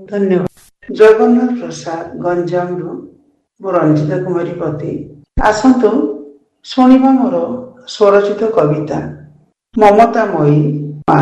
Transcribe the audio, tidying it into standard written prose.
ଧନ୍ୟବାଦ। ଜଗନ୍ନାଥ ପ୍ରସାଦ ଗଞ୍ଜାମରୁ ମୁଁ ରଞ୍ଜିତା କୁମାରୀ ପତି। ଆସନ୍ତୁ ଶୁଣିବା ମୋର ସ୍ୱରଚିତ କବିତା ମମତାମୟୀ।